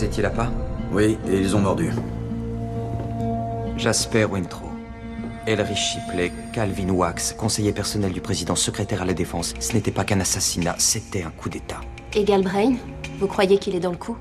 Vous étiez là-bas? Oui, et ils ont mordu. Jasper Winthrop, Elrich Shipley, Calvin Wax, conseiller personnel du président, secrétaire à la défense. Ce n'était pas qu'un assassinat, c'était un coup d'État. Et Galbraith? Vous croyez qu'il est dans le coup?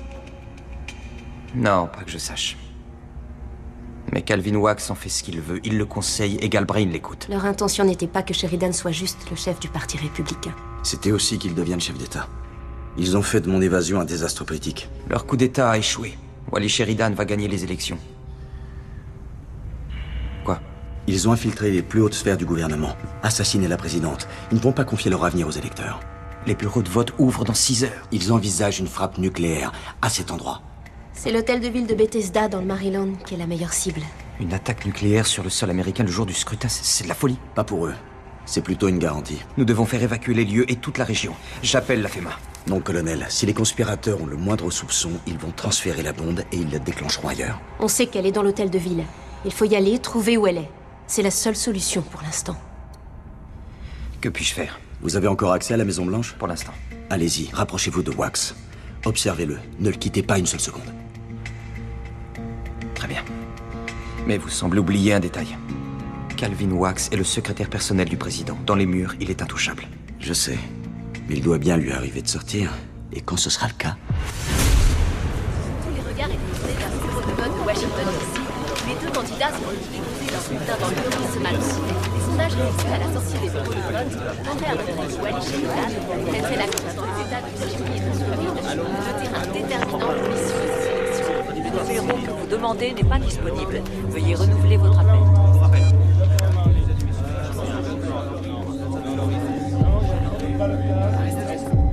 Non, pas que je sache. Mais Calvin Wax en fait ce qu'il veut, il le conseille et Galbraith l'écoute. Leur intention n'était pas que Sheridan soit juste le chef du parti républicain. C'était aussi qu'il devienne chef d'État. Ils ont fait de mon évasion un désastre politique. Leur coup d'État a échoué. Wally Sheridan va gagner les élections. Quoi? Ils ont infiltré les plus hautes sphères du gouvernement, assassiné la présidente. Ils ne vont pas confier leur avenir aux électeurs. Les bureaux de vote ouvrent dans 6 heures. Ils envisagent une frappe nucléaire à cet endroit. C'est l'hôtel de ville de Bethesda, dans le Maryland, qui est la meilleure cible. Une attaque nucléaire sur le sol américain le jour du scrutin, c'est de la folie. Pas pour eux. C'est plutôt une garantie. Nous devons faire évacuer les lieux et toute la région. J'appelle la FEMA. Non, colonel. Si les conspirateurs ont le moindre soupçon, ils vont transférer la bombe et ils la déclencheront ailleurs. On sait qu'elle est dans l'hôtel de ville. Il faut y aller, trouver où elle est. C'est la seule solution pour l'instant. Que puis-je faire? Vous avez encore accès à la Maison Blanche? Pour l'instant. Allez-y, rapprochez-vous de Wax. Observez-le. Ne le quittez pas une seule seconde. Très bien. Mais vous semblez oublier un détail. Calvin Wax est le secrétaire personnel du président. Dans les murs, il est intouchable. Je sais. Mais il doit bien lui arriver de sortir. Et quand ce sera le cas... Tous les regards étaient tournés vers le bureau de vote de Washington DC. Les deux candidats sont déposés d'un scrutin dans le mûrissement. Les sondages réalisés à la sortie des bureaux de vote tendaient à montrer que Wally Sheridan mènerait la course dans les États de Virginie et de Floride, le terrain déterminant pour l'issue de ces élections. Le numéro que vous demandez n'est pas disponible. Veuillez renouveler votre appel.